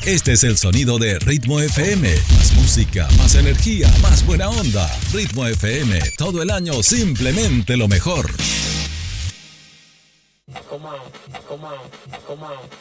Este es el sonido de Ritmo FM. Más música, más energía, más buena onda. Ritmo FM, todo el año simplemente lo mejor. Come on, come on, come on.